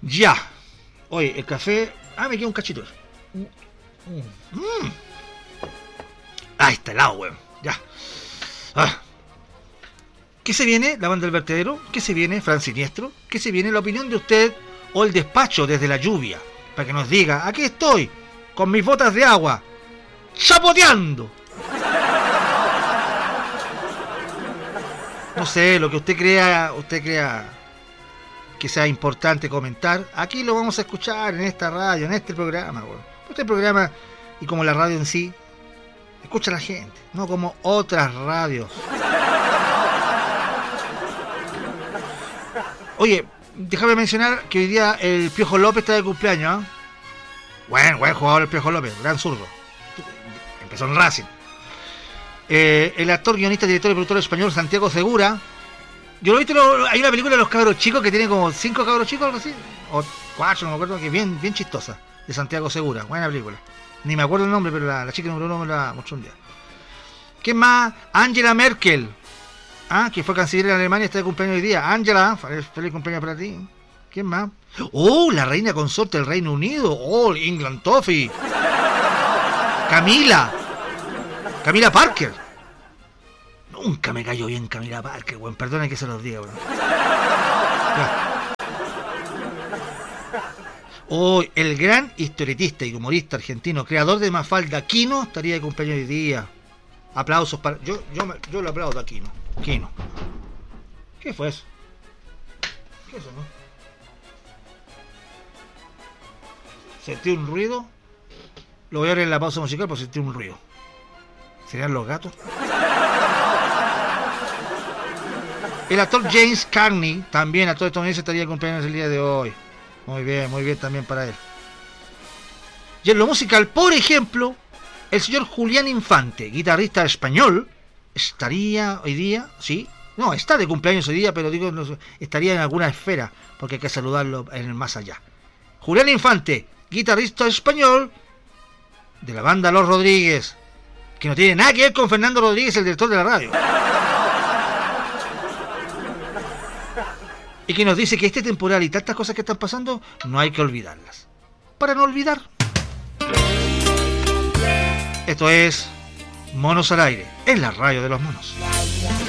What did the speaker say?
Ya. Oye, el café... me queda un cachito. Está helado, weón. Ya. ¿Qué se viene? La banda del vertedero. ¿Qué se viene? Fran Siniestro. ¿Qué se viene? La opinión de usted o el despacho desde la lluvia. Para que nos diga, aquí estoy, con mis botas de agua, chapoteando. No sé, lo que usted crea que sea importante comentar, aquí lo vamos a escuchar en esta radio, en este programa, bueno. Este programa, y como la radio en sí, escucha a la gente, no como otras radios. Oye, déjame mencionar que hoy día el Piojo López está de cumpleaños, ¿eh? Buen jugador el Piojo López, gran zurdo. Empezó en Racing. El actor, guionista, director y productor español Santiago Segura. Yo lo he visto, hay una película de los cabros chicos que tiene como 5 cabros chicos, algo así, o 4, no me acuerdo, que es bien chistosa, de Santiago Segura, buena película. Ni me acuerdo el nombre, pero la chica número 1 me la mostró un día. ¿Qué más? Angela Merkel, que fue canciller en Alemania, está de cumpleaños hoy día. Angela, feliz cumpleaños para ti. ¿Quién más? La reina consorte del Reino Unido. England Toffee. Camila Parker. Nunca me cayó bien Camila Parker, weón. Perdonen que se los diga, weón. El gran historietista y humorista argentino, creador de Mafalda, Quino, estaría de cumpleaños hoy día. Aplausos para... Yo le aplaudo a Quino. ¿Qué fue eso? ¿Qué es eso, no? Sentí un ruido. Lo voy a ver en la pausa musical, pero sentí un ruido. ¿Serían los gatos? El actor James Cagney, también actor estadounidense, estaría de cumpleaños el día de hoy. Muy bien también para él. Y en lo musical, por ejemplo, el señor Julián Infante, guitarrista español, estaría hoy día, ¿sí? No, está de cumpleaños hoy día, pero digo, no, estaría en alguna esfera, porque hay que saludarlo en el más allá. Julián Infante, guitarrista español de la banda Los Rodríguez, que no tiene nada que ver con Fernando Rodríguez, el director de la radio. Y que nos dice que este temporal y tantas cosas que están pasando, no hay que olvidarlas. Para no olvidar. Esto es Monos al Aire, en la radio de los monos.